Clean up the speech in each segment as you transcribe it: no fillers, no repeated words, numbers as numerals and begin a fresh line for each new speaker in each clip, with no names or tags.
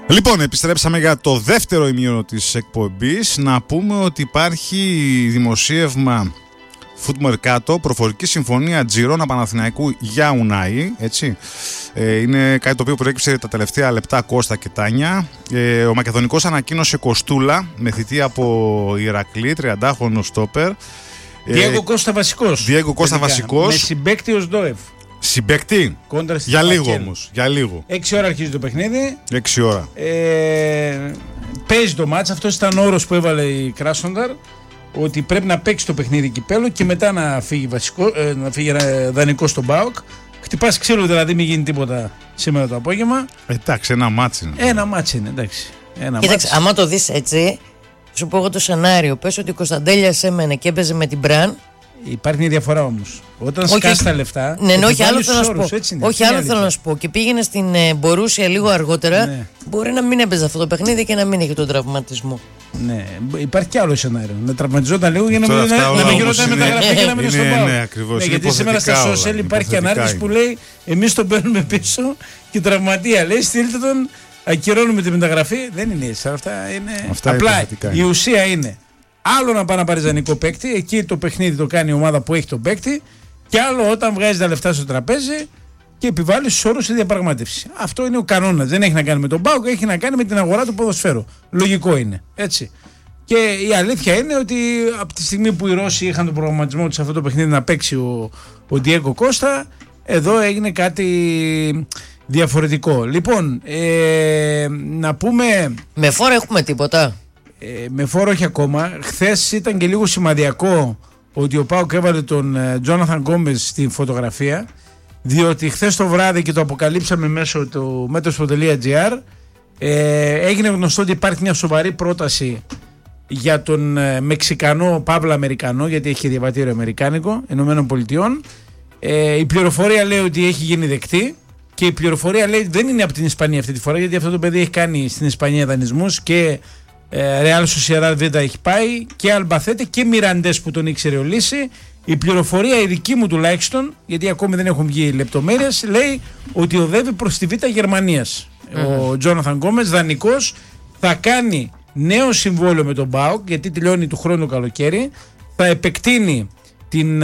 Λοιπόν, επιστρέψαμε για το δεύτερο ημίωρο της εκπομπής. Να πούμε ότι υπάρχει δημοσίευμα Foot Mercato, προφορική συμφωνία Τζιρόνα Παναθηναϊκού για Ουνάι, έτσι. Είναι κάτι το οποίο προέκυψε τα τελευταία λεπτά, Κώστα και Τάνια. Ο Μακεδονικός ανακοίνωσε Κοστούλα με θητεία από Ηρακλή, 30χρονο στόπερ.
Διέγκο Κώστα βασικός.
Διέγκο Κώστα βασικός.
Με συμπαίκτη ο Σντόεφ.
Συμπαίκτη. Για λίγο όμως. Για λίγο.
6 ώρα αρχίζει το παιχνίδι.
6 ώρα.
Παίζει το μάτς. Αυτός ήταν ο όρος που έβαλε η Κράσνονταρ. Ότι πρέπει να παίξει το παιχνίδι κυπέλλου και μετά να φύγει, να φύγει δανεικό στον ΠΑΟΚ. Χτυπάς ξύλο δηλαδή, μην γίνει τίποτα σήμερα το απόγευμα.
Εντάξει, ένα μάτς είναι.
Ένα μάτς είναι, εντάξει.
Κοίταξε, άμα το δεις έτσι, σου πω εγώ το σενάριο. Πες ότι ο Κωνσταντέλιας έμενε και έπαιζε με την Μπραν.
Υπάρχει μια διαφορά όμως. Όταν σκάς τα λεφτά.
Ναι, όχι, άλλο θέλω να σου πω. Όχι, άλλο θέλω να σου πω. Και πήγαινε στην Μπορούσια λίγο αργότερα. Ναι. Μπορεί να μην έπαιζε αυτό το παιχνίδι και να μην έχει τον τραυματισμό.
Ναι, υπάρχει κι άλλο σενάριο. Να τραυματιζόταν λίγο για να μην γινόταν μεταγραφή και να μην στον ΠΑΟΚ.
Ναι, ακριβώς.
Γιατί σήμερα στα social υπάρχει και ανάρτηση που λέει εμείς τον παίρνουμε πίσω και τραυματία. Λέει στείλτε τον, ακυρώνουμε τη μεταγραφή. Δεν είναι έτσι. Αυτά είναι. Απλά η ουσία είναι. Άλλο να πάει να πάρει δανεικό παίκτη, εκεί το παιχνίδι το κάνει η ομάδα που έχει τον παίκτη, και άλλο όταν βγάζει τα λεφτά στο τραπέζι και επιβάλλει στους όρους στη διαπραγμάτευση. Αυτό είναι ο κανόνας. Δεν έχει να κάνει με τον ΠΑΟΚ, έχει να κάνει με την αγορά του ποδοσφαίρου. Λογικό είναι. Έτσι. Και η αλήθεια είναι ότι από τη στιγμή που οι Ρώσοι είχαν τον προγραμματισμό του σε αυτό το παιχνίδι να παίξει ο Διέγκο Κώστα, εδώ έγινε κάτι διαφορετικό. Λοιπόν, να πούμε.
Με φόρο έχουμε τίποτα.
Με φόρο όχι ακόμα. Χθες ήταν και λίγο σημαδιακό ότι ο ΠΑΟΚ έβαλε τον Τζόναθαν Γκόμες στην φωτογραφία, διότι χθες το βράδυ, και το αποκαλύψαμε μέσω του metro.gr, έγινε γνωστό ότι υπάρχει μια σοβαρή πρόταση για τον Μεξικανό Παύλα Αμερικανό, γιατί έχει διαβατήριο αμερικάνικο Ηνωμένων Πολιτειών. Η πληροφορία λέει ότι έχει γίνει δεκτή, και η πληροφορία λέει δεν είναι από την Ισπανία αυτή τη φορά, γιατί αυτό το παιδί έχει κάνει στην Ισπανία δανεισμούς και Real Sociedad Β έχει πάει, και Αλμπαθέτε και Μιραντές που τον ήξερε ο Λύση. Η πληροφορία η δική μου τουλάχιστον, γιατί ακόμη δεν έχουν βγει λεπτομέρειες, λέει ότι οδεύει προς τη Β Γερμανίας. Ο Τζόναθαν Γκόμες, δανεικός, θα κάνει νέο συμβόλαιο με τον ΠΑΟΚ, γιατί τελειώνει του χρόνου καλοκαίρι. Θα επεκτείνει την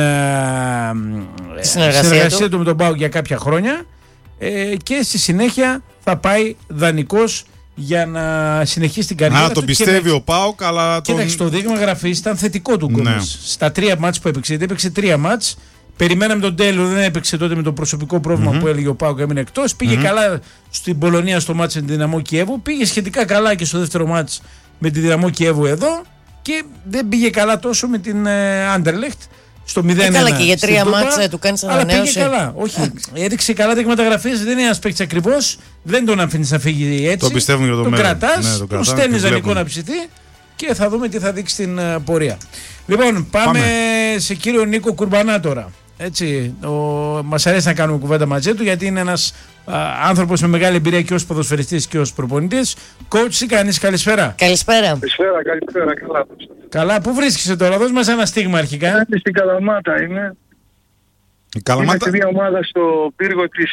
συνεργασία του με τον ΠΑΟΚ για κάποια χρόνια, και στη συνέχεια θα πάει δανεικός για να συνεχίσει την καριέρα του.
Να τον πιστεύει ο ΠΑΟΚ, αλλά.
Κοίταξε, το δείγμα γραφής ήταν θετικό του Γκόμες. Ναι. Στα 3 μάτς που έπαιξε, γιατί έπαιξε 3 μάτς. Περιμέναμε τον Τέλο, δεν έπαιξε τότε με το προσωπικό πρόβλημα που έλεγε ο ΠΑΟΚ, έμεινε εκτός. Πήγε καλά στην Πολωνία στο μάτς με τη Δυναμό Κιέβου. Πήγε σχετικά καλά και στο δεύτερο μάτς με τη Δυναμό Κιέβου εδώ. Και δεν πήγε καλά τόσο με την Άντερλεχτ. Στο 0-1.
Καλά, και για 3 μάτσα του κάνει ανανέωση.
Αλλά πήγε καλά. Όχι, έδειξε καλά δείγματα γραφής. Δεν είναι ένα παίκτη ακριβώς. Δεν τον αφήνει να φύγει έτσι.
Το πιστεύουμε για το μέλλον.
Κρατάς, ναι, τον στέλνει δανεικό να ψηθεί, και θα δούμε τι θα δείξει στην πορεία. Λοιπόν, πάμε σε κύριο Νίκο Κουρμπανά τώρα. Έτσι, μας αρέσει να κάνουμε κουβέντα μαζί του, γιατί είναι ένας άνθρωπος με μεγάλη εμπειρία και ως ποδοσφαιριστής και ως προπονητής. Coach, τι κάνεις? Καλησπέρα.
Καλησπέρα.
Καλησπέρα, καλά.
Καλά, πού βρίσκεσαι τώρα? Δώσ' μας ένα στίγμα αρχικά.
Είναι στην Καλαμάτα, είναι.
Η Καλαμάτα.
Είναι σε μια ομάδα στο πύργο της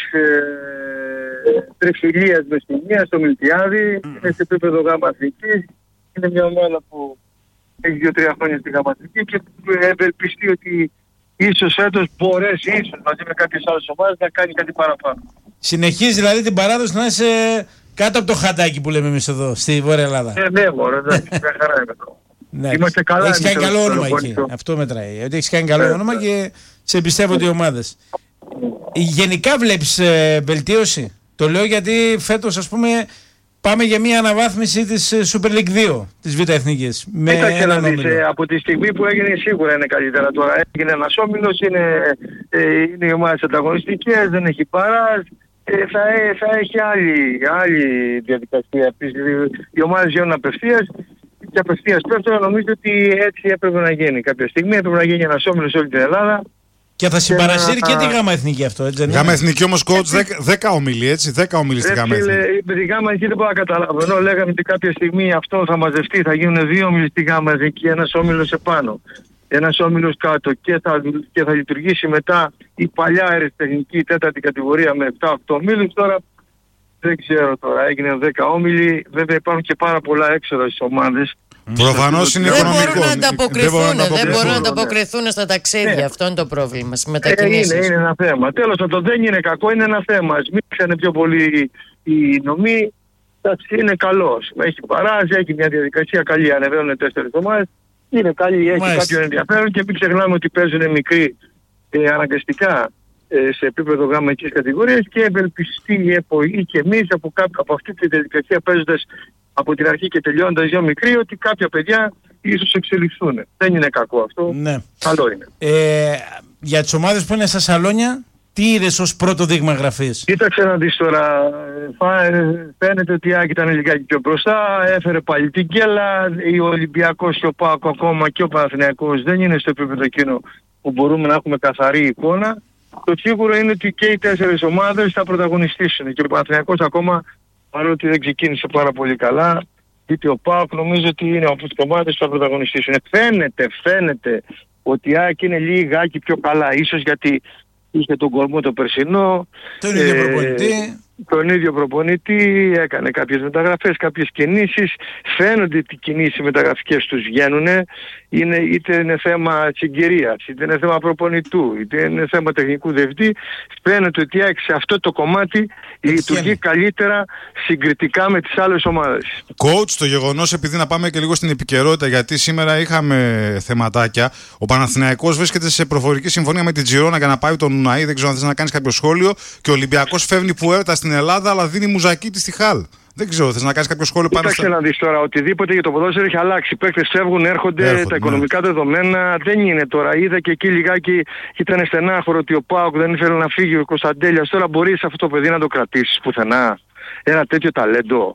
Τρεφιλίας Μεσσηνίας, στο Μιλτιάδη. Είναι σε επίπεδο Γάμα Εθνικής. Είναι μια ομάδα που έχει 2-3 χρόνια στη Γάμα Εθνική και ευελπιστεί ότι ίσως έτος μπορέσει, ίσως μαζί με κάποιες άλλες ομάδες, να κάνει κάτι παραπάνω.
Συνεχίζει δηλαδή την παράδοση να είσαι κάτω από το χαντάκι που λέμε εμείς εδώ στη Βόρεια Ελλάδα.
Ναι, μωρέ, εντάξει, μια χαρά είναι εδώ. Είμαστε καλά.
Έχεις κάνει καλό όνομα εκεί. Αυτό μετράει. Ότι έχεις κάνει καλό όνομα και σε εμπιστεύονται οι ομάδες. Γενικά βλέπεις βελτίωση? Το λέω γιατί φέτος, ας πούμε, πάμε για μια αναβάθμιση της Super League 2 της Β' Εθνικής.
Κοίταξε να δεις, από τη στιγμή που έγινε σίγουρα είναι καλύτερα τώρα. Έγινε ένας όμιλος, είναι οι ομάδες ανταγωνιστικές, δεν έχει παράς. Θα έχει άλλη διαδικασία. Οι ομάδες γίνουν απευθείας και απευθείας πέφτουν. Νομίζω ότι έτσι έπρεπε να γίνει κάποια στιγμή. Έπρεπε να γίνει ένας όμιλος σε όλη την Ελλάδα.
Και θα συμπαρασύρει και τη Γάμα Εθνική αυτό, έτσι δεν είναι?
Γάμα Εθνική όμως, coach, 10 ομίλοι, έτσι. 10 ομίλοι στη Γάμα Εθνική.
Με τη Γάμα Εθνική δεν μπορώ να καταλάβω. Ενώ λέγαμε ότι κάποια στιγμή αυτό θα μαζευτεί, θα γίνουν 2 όμιλοι στη Γάμα Εθνική, ένας όμιλος επάνω, ένας όμιλος κάτω, και θα λειτουργήσει μετά η παλιά αεροτεχνική 4η κατηγορία με 7-8 ομίλους. Τώρα Δεν ξέρω τώρα, έγινε 10 όμιλοι. Βέβαια υπάρχουν και πάρα πολλά έξοδα στις ομάδες.
Προφανώς είναι οικονομικό.
Δεν μπορούν να ανταποκριθούν στα ταξίδια. Αυτό είναι το πρόβλημα. Στις μετακινήσεις.
Είναι ένα θέμα. Τέλος πάντων, δεν είναι κακό, είναι ένα θέμα. Ας μην ξέρουν πιο πολύ οι νομοί. Είναι καλός. Έχει παράζει, έχει μια διαδικασία καλή. Ανεβαίνουν 4 ομάδες. Είναι καλή, έχει κάποιο ενδιαφέρον και μην ξεχνάμε ότι παίζουν μικροί αναγκαστικά σε επίπεδο γαμματικής κατηγορίας και ευελπιστεί η ΕΠΟΗ και εμείς από αυτή τη διαδικασία παίζοντας από την αρχή και τελειώνοντας 2 μικροί ότι κάποια παιδιά ίσως εξελιχθούν. Δεν είναι κακό αυτό.
Ναι.
Καλό είναι.
Για τις ομάδες που είναι στα σαλόνια, τι είδες ως πρώτο δείγμα γραφής?
Κοίταξε να δεις τώρα. Φαίνεται ότι η Άκη ήταν λιγάκι πιο μπροστά. Έφερε πάλι την γκέλα. Ο Ολυμπιακός και ο ΠΑΟΚ ακόμα και ο Παναθηναϊκός δεν είναι στο επίπεδο εκείνο που μπορούμε να έχουμε καθαρή εικόνα. Το σίγουρο είναι ότι και οι 4 ομάδες θα πρωταγωνιστήσουν. Και ο Παναθηναϊκός ακόμα, παρότι δεν ξεκίνησε πάρα πολύ καλά, γιατί ο ΠΑΟΚ νομίζω ότι είναι από τις ομάδες που θα πρωταγωνιστήσουν. Φαίνεται ότι η Άκη είναι λιγάκι πιο καλά. Ίσως γιατί είχε τον κορμό το περσινό. Τον ίδιο προπονητή, έκανε κάποιες μεταγραφές, κάποιες κινήσεις. Φαίνονται ότι οι κινήσεις μεταγραφικές τους βγαίνουν. Είτε είναι θέμα συγκυρίας, είτε είναι θέμα προπονητού, είτε είναι θέμα τεχνικού διευθυντή. Φαίνεται ότι σε αυτό το κομμάτι λειτουργεί καλύτερα συγκριτικά με τις άλλες ομάδες.
Coach, το γεγονός, επειδή να πάμε και λίγο στην επικαιρότητα, γιατί σήμερα είχαμε θεματάκια. Ο Παναθηναϊκός βρίσκεται σε προφορική συμφωνία με την Τζιρόνα για να πάει τον Ουναή. Δεν ξέρω αν θες να κάνεις κάποιο σχόλιο. Και ο Ολυμπιακός φεύγει Πουέρτα στην Ελλάδα, αλλά δίνει Μουζακίτη στη Χάλ. Δεν ξέρω, θες να κάνεις κάποιο σχόλιο πάνω
στο... να δεις τώρα, οτιδήποτε για το ποδόσφαιρο έχει αλλάξει. Οι παίκτες φεύγουν, έρχονται, τα οικονομικά δεδομένα δεν είναι τώρα. Είδα και εκεί λιγάκι ήταν στενάχωρο ότι ο ΠΑΟΚ δεν ήθελε να φύγει ο Κωνσταντέλιας. Τώρα μπορείς αυτό το παιδί να το κρατήσεις πουθενά? Ένα τέτοιο ταλέντο.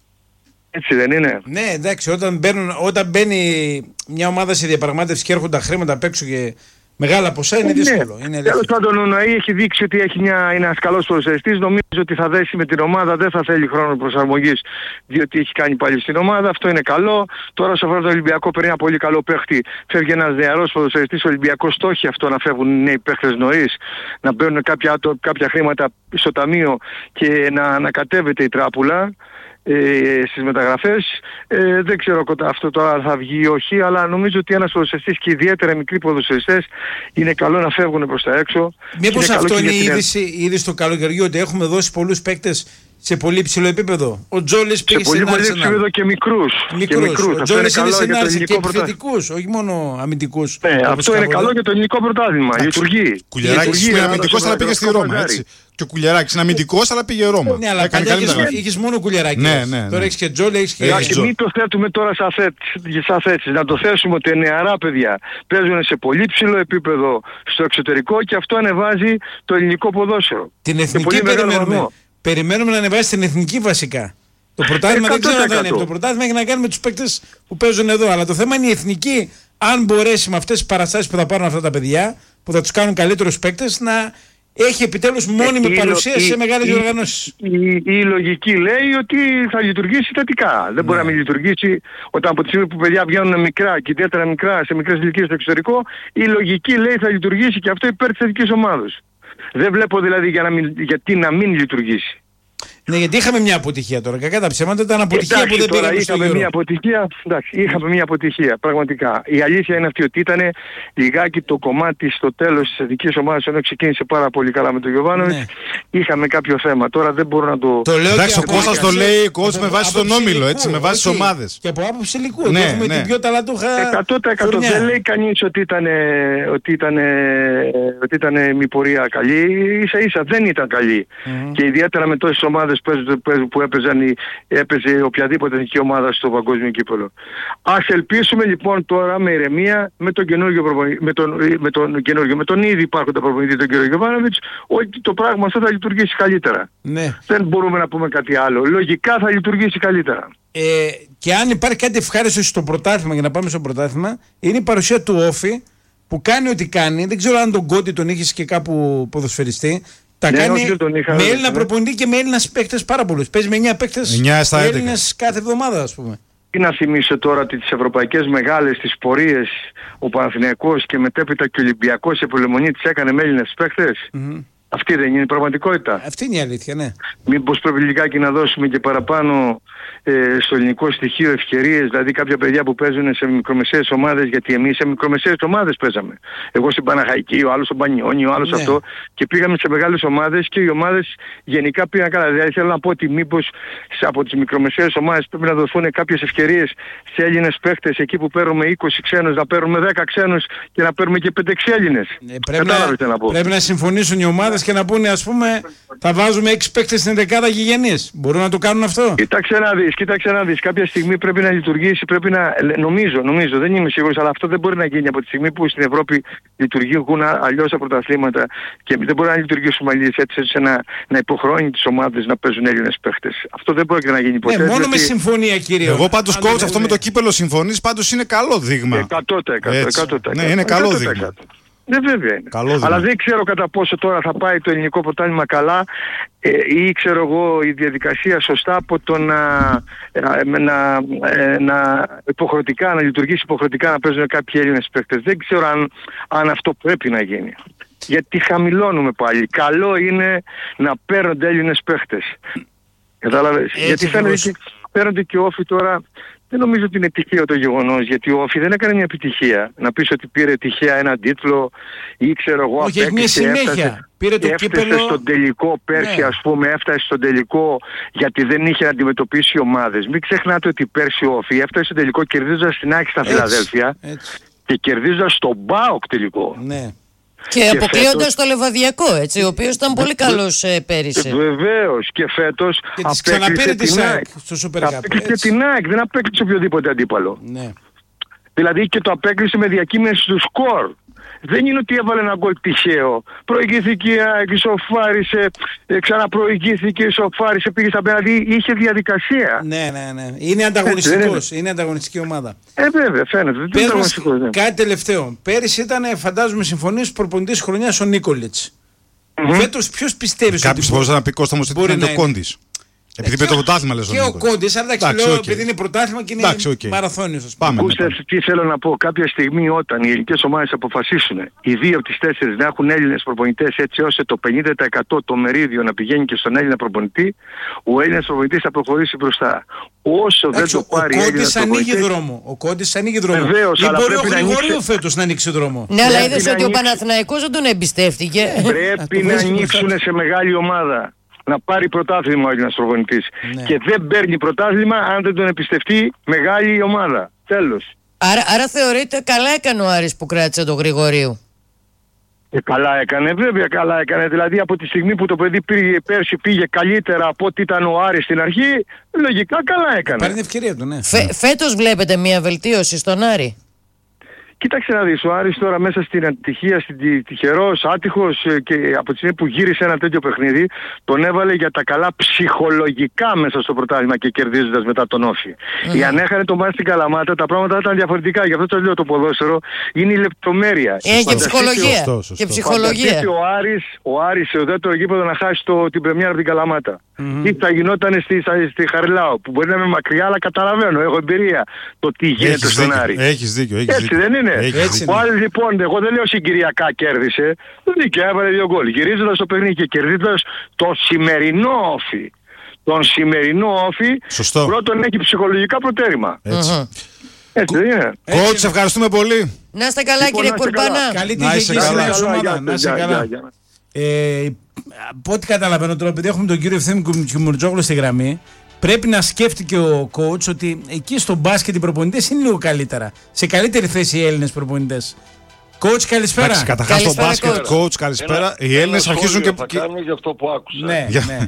Έτσι δεν είναι?
Ναι, εντάξει, όταν μπαίνει μια ομάδα σε διαπραγμάτευση και έρχονται τα χρήματα απ' έξω και μεγάλα ποσά, είναι δύσκολο.
Τέλος πάντων, ο Ουναή έχει δείξει ότι είναι ένας καλός ποδοσφαιριστής. Νομίζω ότι θα δέσει με την ομάδα, δεν θα θέλει χρόνο προσαρμογής, διότι έχει κάνει πάλι στην ομάδα. Αυτό είναι καλό. Τώρα, σε αφορά το Ολυμπιακό, παίρνει ένα πολύ καλό παίχτη. Φεύγει ένας νεαρός ποδοσφαιριστής. Ο Ολυμπιακός στόχει αυτό, να φεύγουν οι νέοι παίχτες νωρίς, να μπαίνουν κάποια χρήματα στο ταμείο και να ανακατεύεται η τράπουλα στις μεταγραφές. Δεν ξέρω αυτό τώρα θα βγει ή όχι, αλλά νομίζω ότι ένας ποδοσφαιριστής και ιδιαίτερα μικροί ποδοσφαιριστές είναι καλό να φεύγουν προς τα έξω.
Μήπως αυτό είναι η είδηση του καλοκαιριού, ότι έχουμε δώσει πολλούς παίκτες σε πολύ υψηλό επίπεδο? Ο Τζόλης πήγε στην Arsenal. Σε πολύ υψηλό επίπεδο
και μικρούς.
Ο Τζόλης είναι στην Arsenal και επιθετικούς, όχι μόνο αμυντικούς.
Ναι, αυτό είναι καλό για το ελληνικό πρωτάθλημα. Λειτουργεί.
Κουλιεράκης είναι αμυντικός, αλλά πήγε στη Ρώμα, έτσι. Και ο Κουλιεράκης είναι αμυντικός, αλλά πήγε Ρώμα.
Ναι, αλλά παλιά είχες μόνο Κουλιεράκη. Τώρα έχεις και Τζόλη, έχεις και...
Μην το θέτουμε τώρα σαν θέσεις. Να το θέσουμε ότι νεαρά παιδιά παίζουν σε πολύ ψηλό επίπεδο στο εξωτερικό και αυτό ανεβάζει το ελληνικό ποδόσφαιρο.
Την εθνική περιμένουμε να ανεβάσει την εθνική βασικά. Το πρωτάθλημα δεν ξέρω αν θα είναι. Το πρωτάθλημα έχει να κάνει με τους παίκτες που παίζουν εδώ. Αλλά το θέμα είναι η εθνική, αν μπορέσει με αυτές τις παραστάσεις που θα πάρουν αυτά τα παιδιά, που θα τους κάνουν καλύτερους παίκτες, να έχει επιτέλους μόνιμη παρουσία σε μεγάλες διοργανώσεις.
Η λογική λέει ότι θα λειτουργήσει θετικά. Δεν μπορεί να μην λειτουργήσει όταν από τη στιγμή που παιδιά βγαίνουν μικρά και ιδιαίτερα μικρά σε μικρές ηλικίες στο εξωτερικό. Η λογική λέει θα λειτουργήσει και αυτό υπέρ της θετικής ομάδας. Δεν βλέπω δηλαδή γιατί να μην λειτουργήσει.
Ναι, γιατί είχαμε μια αποτυχία τώρα. Κακά τα ψέματα, ήταν αποτυχία που δεν πήγαμε στο Euro.
Είχαμε μια αποτυχία, πραγματικά. Η αλήθεια είναι αυτή ότι ήταν λιγάκι το κομμάτι στο τέλος της εθνικής ομάδας, ενώ ξεκίνησε πάρα πολύ καλά με τον Γιωβάνοβιτς. Ναι. Είχαμε κάποιο θέμα. Τώρα δεν μπορώ να το...
Εντάξει, ο Κώστας το λέει coach με βάση τον όμιλο, έτσι, με βάση τις ομάδες.
Και από άποψη υλικού. Ναι, έχουμε την πιο ταλαντούχα.
100% δεν λέει κανείς ότι ήταν μη πορεία καλή. Ίσα-ίσα δεν ήταν καλή. Και ιδιαίτερα με τόσες ομάδες που έπαιζε οποιαδήποτε εθνική ομάδα στο παγκόσμιο κύπελλο. Ας ελπίσουμε λοιπόν τώρα με ηρεμία με τον καινούργιο με τον ήδη υπάρχοντα προπονητή τον κύριο Γιωβάνοβιτς, ότι το πράγμα αυτό θα λειτουργήσει καλύτερα.
Ναι.
Δεν μπορούμε να πούμε κάτι άλλο. Λογικά θα λειτουργήσει καλύτερα.
Και αν υπάρχει κάτι ευχάριστο στο πρωτάθλημα, για να πάμε στο πρωτάθλημα, είναι η παρουσία του Όφη που κάνει ό,τι κάνει. Δεν ξέρω αν τον Κόντι τον είχες και κάπου ποδοσφαιριστή. Τα κάνει με Έλληνα προπονητή και με Έλληνας παίκτες πάρα πολλούς. Παίζει με 9 παίκτες Έλληνες κάθε εβδομάδα, ας πούμε.
Τι να θυμίσω τώρα ότι τις ευρωπαϊκές μεγάλες, τις πορείες, ο Παναθηναϊκός και μετέπειτα και ο Ολυμπιακός σε πολεμονή τις έκανε με Έλληνες παίκτες. Αυτή δεν είναι η πραγματικότητα?
Αυτή είναι η αλήθεια, ναι.
Μήπως πρέπει λιγάκι να δώσουμε και παραπάνω στο ελληνικό στοιχείο ευκαιρίες, δηλαδή κάποια παιδιά που παίζουν σε μικρομεσαίες ομάδες, γιατί εμείς σε μικρομεσαίες ομάδες παίζαμε. Εγώ στην Παναχαϊκή, ο άλλος στον Πανιόνι, ο άλλος αυτό, και πήγαμε σε μεγάλες ομάδες και οι ομάδες γενικά πήγαν καλά. Δηλαδή θέλω να πω ότι μήπως από τις μικρομεσαίες ομάδες πρέπει να δοθούν κάποιες ευκαιρίες σε Έλληνες παίχτες, εκεί που παίρνουμε 20 ξένους, να παίρνουμε 10 ξένους και να παίρνουμε και 5-6 Έλληνες.
Πρέπει να συμφωνήσουν οι ομάδες και να πούνε, ας πούμε, θα βάζουμε 6 παίκτες στην 11η γηγενής. Μπορούν να το κάνουν αυτό?
Κοίταξε να δεις. Κάποια στιγμή πρέπει να λειτουργήσει, πρέπει να. Νομίζω, δεν είμαι σίγουρος, αλλά αυτό δεν μπορεί να γίνει από τη στιγμή που στην Ευρώπη λειτουργούν αλλιώς τα πρωταθλήματα και δεν μπορεί να λειτουργήσουμε αλλιώς έτσι να υποχρεώνει τις ομάδες να παίζουν Έλληνες παίχτες. Αυτό δεν μπορεί να γίνει ποτέ.
Μόνο με συμφωνία, κύριε.
Εγώ πάντως, coach, αυτό με το κύπελο συμφωνείς, πάντως είναι καλό δείγμα.
100%.
Ναι, είναι καλό δείγμα.
Ναι, βέβαια είναι. Αλλά δεν ξέρω κατά πόσο τώρα θα πάει το ελληνικό πρωτάθλημα καλά ή ξέρω εγώ η διαδικασία σωστά από το να υποχρεωτικά, να λειτουργήσει υποχρεωτικά να παίζουν κάποιοι Έλληνες παίκτες. Δεν ξέρω αν αυτό πρέπει να γίνει. Γιατί χαμηλώνουμε πάλι. Καλό είναι να παίρνονται Έλληνες παίκτες. Κατάλαβες? Γιατί παίρνονται και όφι τώρα. Δεν νομίζω ότι είναι τυχαίο το γεγονός, γιατί ο Όφη δεν έκανε μια επιτυχία. Να πεις ότι πήρε τυχαία έναν τίτλο ή ξέρω εγώ,
όχι, έχει μια συνέχεια. Πήρε το κύπελο.
Έφτασε στον τελικό πέρσι, ας πούμε, έφτασε στον τελικό γιατί δεν είχε να αντιμετωπίσει ομάδες. Μην ξεχνάτε ότι πέρσι ο Όφη έφτασε στον τελικό κερδίζοντας την ΑΕΚ στα Φιλαδέλφια και κερδίζοντας τον ΠΑΟΚ τελικό.
Ναι.
Και αποκλείοντας το Λεβαδιακό, έτσι, ο οποίος ήταν πολύ καλός πέρυσι.
Βεβαίως, και φέτος
απέκλεισε την ΑΕΚ στο Super Cup.
Απέκλεισε την ΑΕΚ, δεν απέκλεισε οποιοδήποτε αντίπαλο.
Ναι.
Δηλαδή και το απέκλεισε με διακύμανση του σκορ. Δεν είναι ότι έβαλε ένα γκολ τυχαίο. Προηγήθηκε η ΑΕΚ, ισοφάρισε, ξαναπροηγήθηκε, ισοφάρισε, πήγε στα πέναλτι. Είχε διαδικασία.
Ναι. Είναι ανταγωνιστικός. Είναι ανταγωνιστική ομάδα.
Βέβαια, φαίνεται. Δεν είναι ανταγωνιστικός. Ναι.
Κάτι τελευταίο. Πέρυσι ήταν, φαντάζομαι, συμφωνίες προπονητής χρονιάς ο Νίκολιτς. Φέτος ποιος πιστεύεις?
Κάποιος μπορούσε να πει, Κώστα μου, ότι είναι το Κόντις. Επειδή είπε το πρωτάθλημα, λες.
Και ο Κόντις, αλλά εντάξει, επειδή είναι πρωτάθλημα και είναι μαραθώνιος.
Πάμε. Τι θέλω να πω, κάποια στιγμή όταν οι ελληνικές ομάδες αποφασίσουν οι 2 από τις 4 να έχουν Έλληνες προπονητές, έτσι ώστε το 50% το μερίδιο να πηγαίνει και στον Έλληνα προπονητή, ο Έλληνας προπονητής θα προχωρήσει μπροστά. Όσο δεν το πάρει
ο Κόντις ανοίγει δρόμο. Ο Κόντις ανοίγει δρόμο.
Βεβαίως,
αλλά μπορεί ο Γρηγορίου φέτος να ανοίξει δρόμο.
Ναι, αλλά είδες ότι ο Παναθηναϊκός δεν τον εμπιστεύτηκε.
Πρέπει να ανοίξουν σε μεγάλη ομάδα. Να πάρει πρωτάθλημα ο Έλληνας προπονητής. Ναι. Και δεν παίρνει πρωτάθλημα αν δεν τον εμπιστευτεί μεγάλη ομάδα. Τέλος.
Άρα θεωρείτε καλά έκανε ο Άρης που κράτησε τον Γρηγορίου?
Καλά έκανε, βέβαια καλά έκανε. Δηλαδή από τη στιγμή που το παιδί πέρσι πήγε καλύτερα από ό,τι ήταν ο Άρης στην αρχή, λογικά καλά έκανε.
Πάρει την ευκαιρία του, ναι.
Φέτος βλέπετε μια βελτίωση στον Άρη?
Κοίταξε να δεις, ο Άρης τώρα μέσα στην ατυχία, στην τυχερός, άτυχος, και από τη στιγμή που γύρισε ένα τέτοιο παιχνίδι, τον έβαλε για τα καλά ψυχολογικά μέσα στο πρωτάθλημα και κερδίζοντας μετά τον Όφη. Αν έχανε το μάτι στην Καλαμάτα, τα πράγματα ήταν διαφορετικά. Γι' αυτό το λέω, το ποδόσφαιρο είναι η λεπτομέρεια.
Και ψυχολογία. Και ψυχολογία.
Ο Άρης σε ουδέτερο γήπεδο να χάσει την πρεμιέρα από την Καλαμάτα. Ή θα γινόταν στη Χαριλάου, που μπορεί να είμαι μακριά, αλλά καταλαβαίνω, έχω εμπειρία το τι γίνεται στον Άρη.
Έχεις δίκιο.
Έτσι δεν είναι? Ο Άρης λοιπόν, εγώ δεν λέω συγκυριακά κέρδισε, και έβαλε 2 γκολ. Γυρίζοντας το παιχνίδι και κερδίζοντας το σημερινό Όφη. Τον σημερινό Όφη, πρώτον έχει ψυχολογικά προτέρημα.
Έτσι.
Έτσι δεν είναι?
Coach, ευχαριστούμε πολύ.
Να είστε καλά, κύριε Κουρμπανά.
Καλή τύχη στη νέα σου ομάδα. Να είστε καλά. Από ό,τι καταλαβαίνω τώρα, επειδή έχουμε τον κύριο Ευθύμη Κιμουρτζόγλου στη γραμμή, πρέπει να σκέφτηκε ο coach ότι εκεί στο μπάσκετ οι προπονητές είναι λίγο καλύτερα. Σε καλύτερη θέση οι Έλληνες προπονητές. Coach, καλησπέρα.
Καταρχάς στο μπάσκετ, coach, καλησπέρα. Οι Έλληνες αρχίζουν και.
Θα κάνω για αυτό που άκουσα.
Ναι.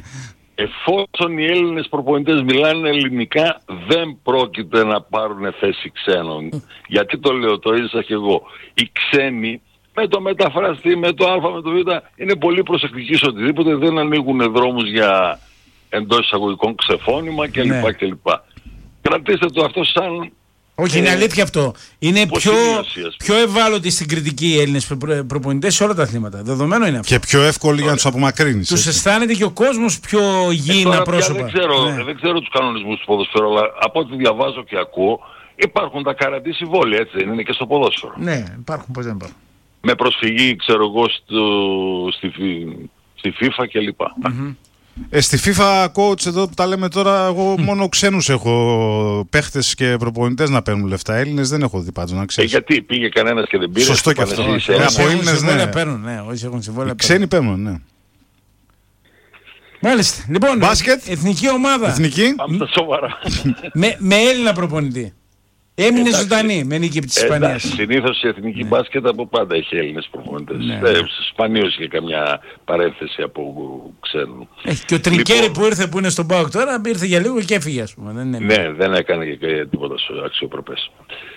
Εφόσον οι Έλληνες προπονητές μιλάνε ελληνικά, δεν πρόκειται να πάρουν θέση ξένων. Γιατί το λέω, το έζησα και εγώ. Οι ξένοι με το μεταφραστή, με το α, με το β, είναι πολύ προσεκτικοί σε οτιδήποτε, δεν ανοίγουν δρόμους για εντός εισαγωγικών ξεφώνημα κλπ. Κρατήστε το αυτό σαν...
Όχι, είναι αλήθεια αυτό. Είναι πιο ευάλωτοι στην κριτική οι Έλληνες προπονητές σε όλα τα αθλήματα. Δεδομένο είναι αυτό.
Και πιο εύκολοι για να τους απομακρύνεις.
Τους αισθάνεται και ο κόσμος πιο υγιεινά πρόσωπα.
Δεν ξέρω τους κανονισμούς του ποδοσφαίρου, αλλά από ό,τι διαβάζω και ακούω, υπάρχουν τα καρατή συμβόλαια, έτσι δεν είναι και στο ποδόσφαιρο?
Ναι, υπάρχουν, πώς δεν υπάρχουν.
Με προσφυγή, ξέρω εγώ, στη FIFA κλπ.
Στη FIFA, coach, εδώ που τα λέμε τώρα, εγώ μόνο ξένους έχω, παίχτες και προπονητές να παίρνουν λεφτά. Έλληνες δεν έχω δει πάντως, να ξέρεις.
Γιατί πήγε κανένας και δεν πήρε.
Σωστό και αυτό.
Από Έλληνες ναι. Παίρνουν, ναι. Όσοι έχουν συμβόλαια.
Ξένοι παίρνουν, ναι.
Μάλιστα. Λοιπόν,
μπάσκετ.
Εθνική ομάδα.
Εθνική.
Πάμε στα σοβαρά.
με Έλληνα προπονητή. Έμεινε ζωντανή με νίκη της Ισπανίας.
Συνήθως η εθνική μπάσκετ από πάντα έχει Έλληνες προπονητές. Σπανίως είχε καμιά παρένθεση από ξένου.
Και ο Τρικέρι που ήρθε, που είναι στον ΠΑΟΚ τώρα, ήρθε για λίγο και έφυγε, ας πούμε.
Ναι, δεν έκανε και τίποτα αξιοπρεπές.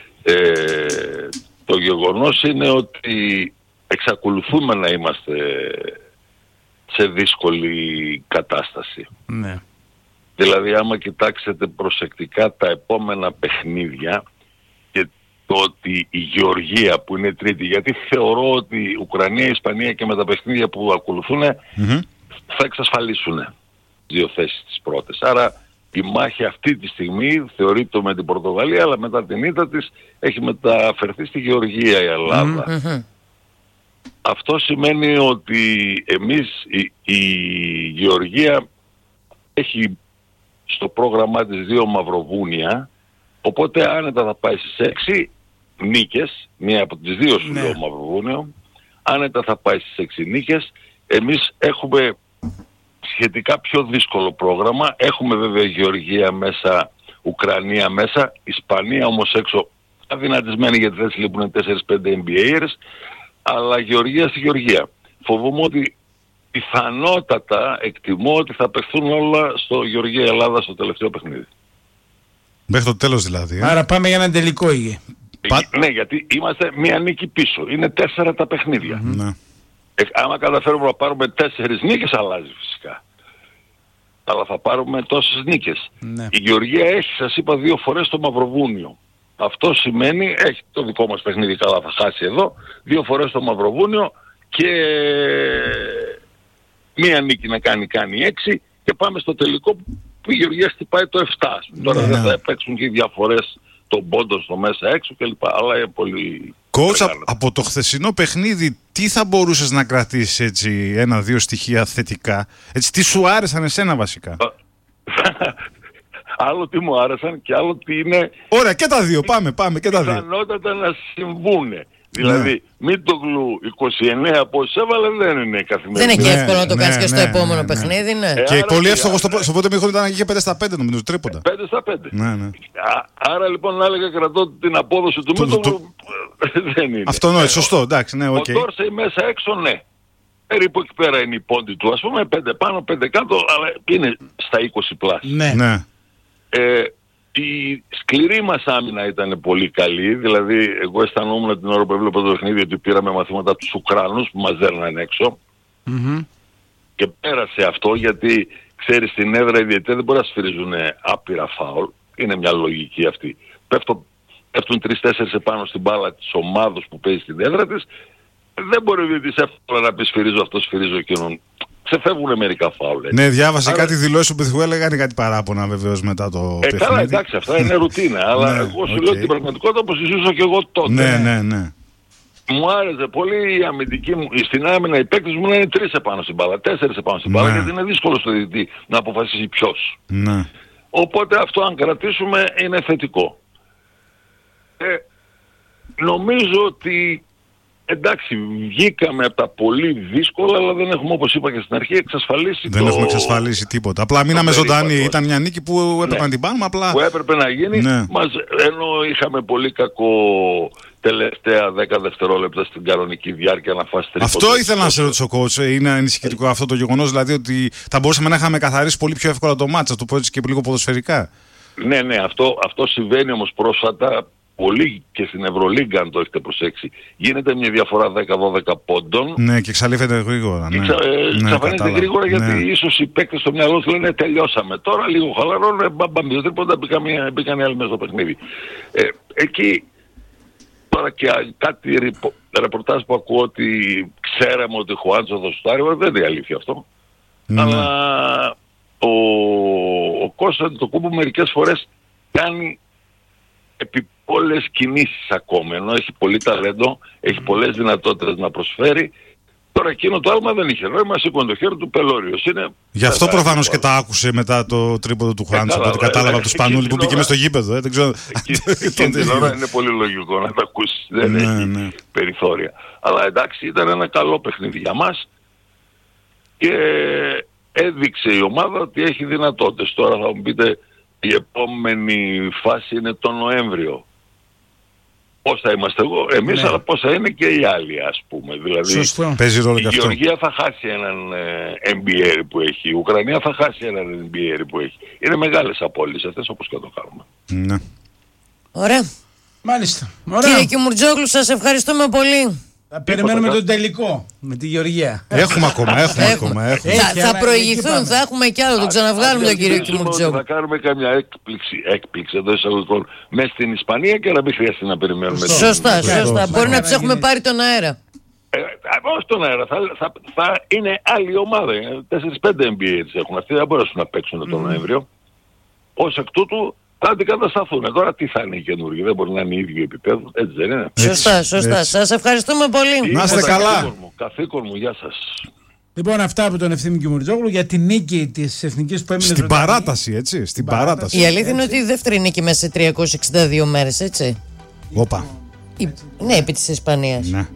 Το γεγονός είναι ότι εξακολουθούμε να είμαστε σε δύσκολη κατάσταση.
Ναι.
Δηλαδή άμα κοιτάξετε προσεκτικά τα επόμενα παιχνίδια και το ότι η Γεωργία που είναι τρίτη, γιατί θεωρώ ότι η Ουκρανία, η Ισπανία και με τα παιχνίδια που ακολουθούν θα εξασφαλίσουν δύο θέσεις τις πρώτες. Άρα η μάχη αυτή τη στιγμή θεωρείται με την Πορτογαλία, αλλά μετά την ήττα της έχει μεταφερθεί στη Γεωργία η Ελλάδα. Αυτό σημαίνει ότι εμείς η Γεωργία έχει στο πρόγραμμά της 2 μαυροβούνια, οπότε άνετα θα πάει στις 6 νίκες, μία από τις 2 σου λέω μαυροβούνιο, άνετα θα πάει στις 6 νίκες. Εμείς έχουμε σχετικά πιο δύσκολο πρόγραμμα, έχουμε βέβαια Γεωργία μέσα, Ουκρανία μέσα, Ισπανία όμως έξω αδυνατισμένη γιατί δεν λείπουν 4-5 NBA'ers, αλλά Γεωργία στη Γεωργία. Φοβούμαι ότι πιθανότατα εκτιμώ ότι θα παιχθούν όλα στο Γεωργία Ελλάδα στο τελευταίο παιχνίδι.
Μέχρι το τέλος δηλαδή.
Άρα πάμε για έναν τελικό ήγε.
Ναι, γιατί είμαστε μία νίκη πίσω. Είναι 4 τα παιχνίδια. Άμα καταφέρουμε να πάρουμε 4 νίκες αλλάζει φυσικά. Αλλά θα πάρουμε τόσες νίκες. Η Γεωργία έχει, σας είπα, 2 φορές το Μαυροβούνιο. Αυτό σημαίνει, έχει το δικό μας παιχνίδι, καλά θα χάσει εδώ, 2 φορές το Μαυροβούνιο και μία νίκη να κάνει 6 και πάμε στο τελικό που η Γεωργία χτυπάει το 7. Τώρα δεν θα παίξουν και οι διαφορές των πόντων στο μέσα έξω κλπ. Αλλά είναι πολύ...
Coach, από το χθεσινό παιχνίδι τι θα μπορούσες να κρατήσεις έτσι 1-2 στοιχεία θετικά, έτσι τι σου άρεσαν εσένα βασικά?
Άλλο τι μου άρεσαν και άλλο τι είναι...
Ωραία, και τα δύο, πάμε και τα δύο.
Πιθανότατα να συμβούνε. Δηλαδή, Μίτογλου 29 από όσοι έβαλε δεν είναι καθημερινή.
Δεν είναι και εύκολο να το κάνεις και στο επόμενο παιχνίδι, ναι.
Και πολύ εύστοχο στο πρώτο μήχρονο ήταν και 5-5 νομίζω, τρίποντα.
5-5.
Ναι.
Άρα λοιπόν να έλεγα κρατώ την απόδοση του Μίτογλου δεν είναι.
Αυτό σωστό, εντάξει, ναι, οκ.
Ο Ντόρσεϊ μέσα έξω, ναι. Περίπου εκεί πέρα είναι η πόντη του, ας πούμε, 5 πάνω, 5 κάτω, αλλά είναι στα 20 πλάσια.
Ναι.
Η σκληρή μας άμυνα ήταν πολύ καλή, δηλαδή εγώ αισθανόμουν την ώρα που έβλεπα το παιχνίδι ότι πήραμε μαθήματα από τους Ουκρανούς που μας δέρναν έξω και πέρασε αυτό γιατί ξέρεις στην έδρα οι διαιτητές δεν μπορεί να σφυρίζουν άπειρα φάουλ, είναι μια λογική αυτή. Πέφτουν 3-4 επάνω στην μπάλα της ομάδος που παίζει στην έδρα της, δεν μπορεί ο διαιτητής εύκολα να πει σφυρίζω αυτό, σφυρίζω εκείνον. Ξεφεύγουν μερικά φάουλ.
Ναι, διάβασα κάτι δηλώσεις του Πυθικού, έλεγαν κάτι παράπονα βεβαίως μετά το παιχνίδι.
Καλά, εντάξει, αυτά είναι ρουτίνα, αλλά εγώ σου λέω την πραγματικότητα όπως ζούσα και εγώ τότε.
Ναι.
Μου άρεσε πολύ η αμυντική μου, στην άμυνα οι παίκτες μου να είναι 3 επάνω στην μπάλα, 4 επάνω στην μπάλα, γιατί είναι δύσκολο στο διαιτητή να αποφασίσει ποιος.
Ναι.
Οπότε αυτό αν κρατήσουμε είναι θετικό. Νομίζω ότι εντάξει, βγήκαμε από τα πολύ δύσκολα, αλλά δεν έχουμε, όπως είπα και στην αρχή, εξασφαλίσει.
Δεν έχουμε εξασφαλίσει τίποτα. Απλά μείναμε ζωντανοί. Ήταν μια νίκη που έπρεπε να την πάρουμε. Απλά...
Που έπρεπε να γίνει. Ενώ είχαμε πολύ κακό τελευταία 10 δευτερόλεπτα στην κανονική διάρκεια να φάσει τρίποντο.
Αυτό ήθελα να σε ρωτήσω, coach. Είναι ανησυχητικό αυτό το γεγονός, δηλαδή ότι θα μπορούσαμε να είχαμε καθαρίσει πολύ πιο εύκολα το μάτσα, το πω έτσι και λίγο ποδοσφαιρικά.
Ναι, αυτό συμβαίνει όμως πρόσφατα. Πολύ και στην Ευρωλίγκα, αν το έχετε προσέξει, γίνεται μια διαφορά 10-12 πόντων.
Ναι, και εξαλείφεται γρήγορα.
Εξαφανίζεται γρήγορα γιατί ίσως οι παίκτες στο μυαλό του λένε τελειώσαμε. Τώρα λίγο χαλαρώνουν, μπαμπαμ, δύο τρίποντα, μπήκαν οι άλλοι μέσα στο παιχνίδι. Εκεί τώρα και κάτι ρεπορτάζ που ακούω ότι ξέραμε ότι ο Χουάντσο θα σουτάρει, δεν είναι αλήθεια αυτό. Αλλά ο Κώστας το κούμπο μερικές φορές κάνει επί πολλές κινήσεις ακόμα, ενώ έχει πολύ ταλέντο, έχει πολλές δυνατότητες να προσφέρει, Τώρα εκείνο το άλμα δεν είχε νόημα, σήκωνε το χέρι του Πελώριος.
Γι' αυτό προφανώς και τα άκουσε μετά το τρίποδο του Χάντσο, από ό,τι κατάλαβα από το Σπανούλη που πήγε μες στο γήπεδο. Δεν ξέρω.
Εκείνη την ώρα είναι πολύ λογικό να τα ακούσεις, δεν έχει περιθώρια. Αλλά εντάξει, ήταν ένα καλό παιχνίδι για μας και έδειξε η ομάδα ότι έχει δυνατότητες. Τώρα θα μου πείτε, η επόμενη φάση είναι το Νοέμβριο. Πώς θα είμαστε εμείς, αλλά πώς θα είναι και οι άλλοι, ας πούμε. Δηλαδή,
παίζει ρόλο
η Γεωργία θα χάσει έναν NBA που έχει, η Ουκρανία θα χάσει έναν NBA που έχει. Είναι μεγάλες απώλειες αυτές, όπως και το κάνουμε.
Ναι.
Ωραία.
Μάλιστα.
Κύριε Κιμουρτζόγλου, σας ευχαριστούμε πολύ.
Θα περιμένουμε τον τελικό με τη Γεωργία.
Έχουμε ακόμα.
Θα προηγηθούν, θα έχουμε κι άλλο. Τον ξαναβγάλουμε τον κύριο Κιμουρτζόγλου.
Θα κάνουμε καμιά έκπληξη εντός εισαγωγικών μέσα στην Ισπανία και να μην χρειάζεται να περιμένουμε.
Σωστά. Μπορεί να τους έχουμε πάρει τον αέρα.
Όχι τον αέρα, θα είναι άλλη ομάδα. 4-5 NBA έχουν αυτοί, δεν μπορέσουν να παίξουν τον Νοέμβριο. Ως εκ τούτου θα αντικατασταθούν. Τώρα τι θα είναι οι καινούργοι, δεν μπορεί να είναι οι ίδιοι επίπεδο, έτσι δεν είναι?
Σωστά. Σας ευχαριστούμε πολύ.
Να είστε καλά.
Καθήκον μου, γεια σας.
Λοιπόν, αυτά από τον Ευθύμη Κιμουρτζόγλου για την νίκη της Εθνικής που έμεινε
στην παράταση, έτσι. Στην παράταση.
Η αλήθεια είναι ότι η δεύτερη νίκη μέσα σε 362 μέρες, έτσι.
Όπα.
Ναι, επί της Ισπανίας.
Ναι.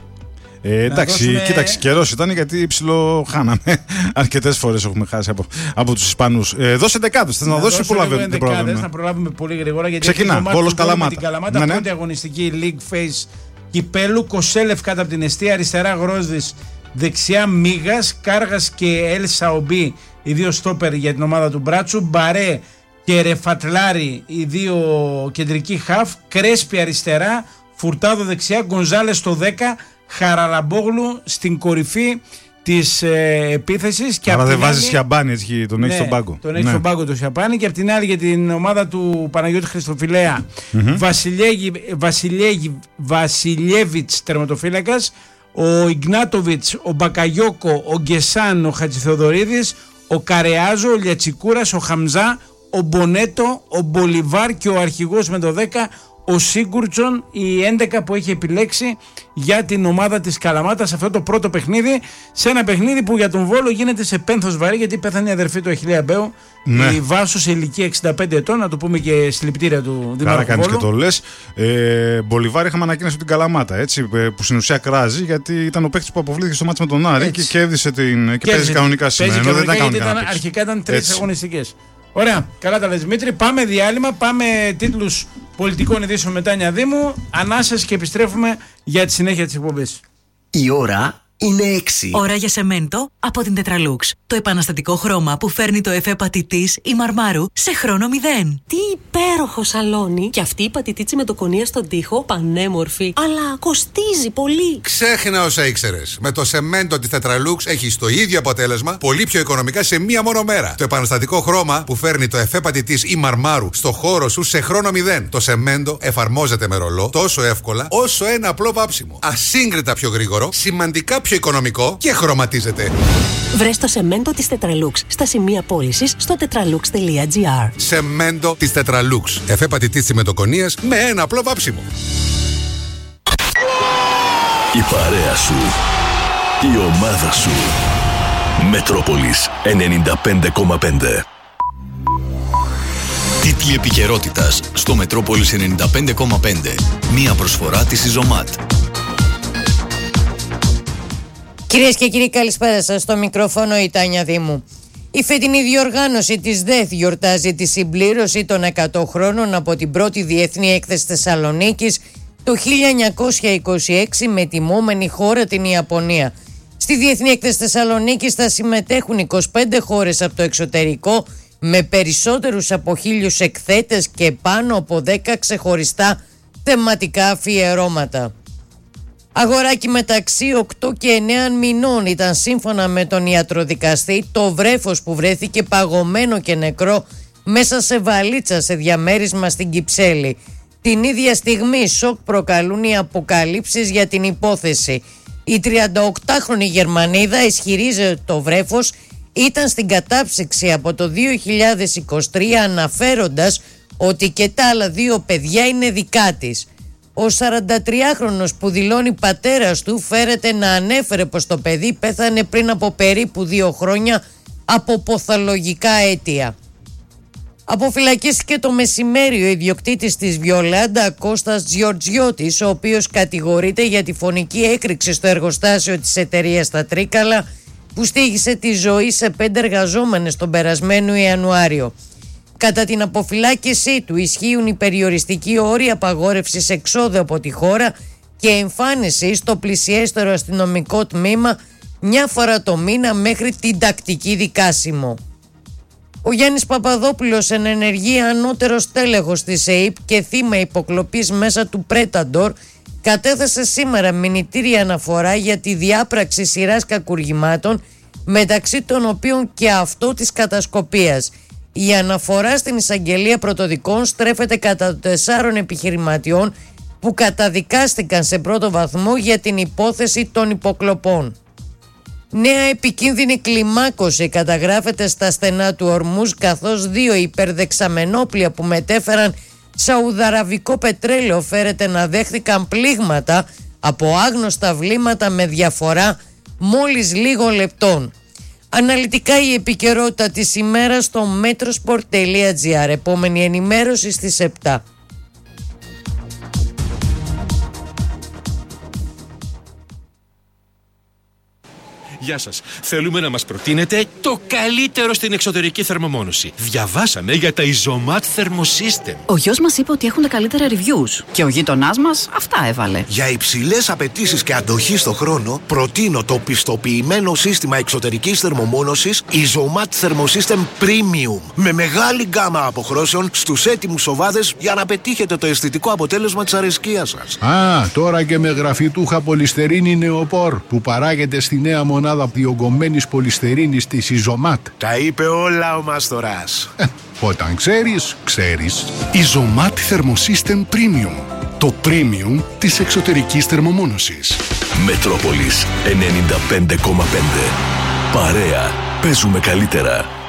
Εντάξει, κοίταξε, καιρός ήταν γιατί ψιλοχάναμε. Αρκετές φορές έχουμε χάσει από τους Ισπανούς. Δώσε δεκάδες, θες να δώσεις πολλά
δεκάδες, να προλάβουμε πολύ γρήγορα. Γιατί
ξεκινά, Βόλος Καλαμάτα.
Την Καλαμάτα, πρώτη αγωνιστική League Phase κυπέλου. Κοσέλεφ κάτω από την εστία, αριστερά Γρόσδης, δεξιά Μίγας, Κάργας και Ελ Σαομπί, οι δύο στόπερ για την ομάδα του Μπράτσου. Μπαρέ και Ρεφατλάρη, οι δύο κεντρικοί χαφ. Κρέσπι αριστερά, Φουρτάδο δεξιά, Γκονζάλες στο 10. Χαραλαμπόγλου στην κορυφή της επίθεσης.
Άρα δεν βάζεις Σιαμπάνι, έτσι, τον έχει στον πάγκο.
Τον έχει στον πάγκο το Σιαμπάνι. Και απ' την άλλη για την ομάδα του Παναγιώτη Χριστοφιλέα, Βασιλιέβιτς τερματοφύλακας, ο Ιγνάτοβιτς, ο Μπακαγιόκο, ο Γκεσάν, ο Χατζηθεοδωρίδης, ο Καρεάζο, ο Λιατσικούρας, ο Χαμζά, ο Μπονέτο, ο Μπολιβάρ και ο αρχηγός με το 10, ο Σίγκουρτσον, η 11 που έχει επιλέξει για την ομάδα της Καλαμάτας σε αυτό το πρώτο παιχνίδι. Σε ένα παιχνίδι που για τον Βόλο γίνεται σε πένθος βαρύ, γιατί πέθανε η αδερφή του Αχιλλέα Μπέου, η Βάσο σε ηλικία 65 ετών. Να το πούμε και συλληπιτήρια του Δημάρχου.
Άρα κάνεις και το λες. Μπολιβάρ είχαμε ανακοίνωση την Καλαμάτα, έτσι, που στην ουσία κράζει, γιατί ήταν ο παίκτης που αποβλήθηκε στο μάτς με τον Άρη και κέρδισε και παίζει κανονικά σήμερα.
Αρχικά ήταν 3 αγωνιστικές. Ωραία, καλά τα λες Δημήτρη. Πάμε διάλειμμα, πάμε τίτλους πολιτικών ειδήσεων μετά Νιαδήμου. Ανάσες και επιστρέφουμε για τη συνέχεια της εκπομπής.
Η ώρα είναι 6.
Ώρα για σεμέντο από την Tetralux. Το επαναστατικό χρώμα που φέρνει το εφέ πατητής ή μαρμάρου σε χρόνο 0.
Τι υπέροχο σαλόνι! Και αυτή η πατητίτσι με το κονία στον τοίχο, πανέμορφη, αλλά κοστίζει πολύ.
Ξέχνα όσα ήξερες. Με το σεμέντο της Tetralux έχεις το ίδιο αποτέλεσμα, πολύ πιο οικονομικά σε μία μόνο μέρα. Το επαναστατικό χρώμα που φέρνει το εφέ πατητής ή μαρμάρου στο χώρο σου σε χρόνο 0. Το σεμέντο εφαρμόζεται με ρολό τόσο εύκολα όσο ένα απλό βάψιμο. Ασύγκριτα πιο γρήγορο, σημαντικά πιο οικονομικό και χρωματίζεται.
Βρες το σεμέντο της Tetralux στα σημεία πώλησης στο tetralux.gr.
Σεμέντο της Tetralux. Εφέ πατητής τσιμεντοκονίας με ένα απλό βάψιμο.
Η παρέα σου. Η ομάδα σου. Μετρόπολης 95,5. Τίτλοι επικαιρότητας στο Μετρόπολης 95,5. Μία προσφορά της Ιζωμάτ.
Κυρίες και κύριοι, καλησπέρα σας. Στο μικρόφωνο η Τάνια Δήμου. Η φετινή διοργάνωση της ΔΕΘ γιορτάζει τη συμπλήρωση των 100 χρόνων από την πρώτη Διεθνή Έκθεση Θεσσαλονίκης το 1926 με τιμόμενη χώρα την Ιαπωνία. Στη Διεθνή Έκθεση Θεσσαλονίκης θα συμμετέχουν 25 χώρες από το εξωτερικό με περισσότερους από 1.000 εκθέτες και πάνω από 10 ξεχωριστά θεματικά αφιερώματα. Αγοράκι μεταξύ 8 και 9 μηνών ήταν σύμφωνα με τον ιατροδικαστή το βρέφος που βρέθηκε παγωμένο και νεκρό μέσα σε βαλίτσα σε διαμέρισμα στην Κυψέλη. Την ίδια στιγμή σοκ προκαλούν οι αποκαλύψεις για την υπόθεση. Η 38χρονη Γερμανίδα ισχυρίζεται ότι το βρέφος ήταν στην κατάψυξη από το 2023 αναφέροντας ότι και τα άλλα 2 παιδιά είναι δικά της. Ο 43χρονος που δηλώνει πατέρας του φέρεται να ανέφερε πως το παιδί πέθανε πριν από περίπου 2 χρόνια από παθολογικά αίτια. Αποφυλακίστηκε το μεσημέρι ο ιδιοκτήτης της Βιολάντα, Κώστας Τζιορτζιώτης, ο οποίος κατηγορείται για τη φωνική έκρηξη στο εργοστάσιο της εταιρείας στα Τρίκαλα που στοίχησε τη ζωή σε 5 εργαζόμενες τον περασμένο Ιανουάριο. Κατά την αποφυλάκησή του ισχύουν οι περιοριστικοί όροι απαγόρευσης εξόδου από τη χώρα και εμφάνιση στο πλησιέστερο αστυνομικό τμήμα 1 φορά το μήνα μέχρι την τακτική δικάσιμο. Ο Γιάννης Παπαδόπουλος, εν ενεργεία ανώτερος τέλεχος της ΕΥΠ και θύμα υποκλοπής μέσα του Πρέταντορ, κατέθεσε σήμερα μηνυτήρια αναφορά για τη διάπραξη σειράς κακουργημάτων, μεταξύ των οποίων και αυτό της κατασκοπίας. Η αναφορά στην εισαγγελία πρωτοδικών στρέφεται κατά 4 επιχειρηματιών που καταδικάστηκαν σε πρώτο βαθμό για την υπόθεση των υποκλοπών. Νέα επικίνδυνη κλιμάκωση καταγράφεται στα στενά του Ορμούζ, καθώς 2 υπερδεξαμενόπλια που μετέφεραν σαουδαραβικό πετρέλαιο φέρεται να δέχθηκαν πλήγματα από άγνωστα βλήματα με διαφορά μόλις λίγων λεπτών. Αναλυτικά η επικαιρότητα της ημέρας στο metrosport.gr. Επόμενη ενημέρωση στις 7.
Γεια σας. Θέλουμε να μας προτείνετε το καλύτερο στην εξωτερική θερμομόνωση. Διαβάσαμε για τα Isomat Thermosystem.
Ο γιος μας είπε ότι έχουν τα καλύτερα reviews και ο γείτονάς μας αυτά έβαλε.
Για υψηλές απαιτήσεις και αντοχή στο χρόνο, προτείνω το πιστοποιημένο σύστημα εξωτερικής θερμομόνωσης Isomat Thermosystem Premium. Με μεγάλη γκάμα αποχρώσεων στους έτοιμους οβάδες για να πετύχετε το αισθητικό αποτέλεσμα της αρεσκίας σας.
Α, τώρα και με γραφιτούχα πολυστερίνη νεοπόρ που παράγεται στη νέα μονάδα διογκωμένης πολυστερίνης της Isomat.
Τα είπε όλα ο Μαστοράς.
Όταν ξέρεις, ξέρεις.
Isomat Thermosystem Premium. Το premium της εξωτερικής θερμομόνωσης.
Μετρόπολης 95,5. Παρέα. Παίζουμε καλύτερα.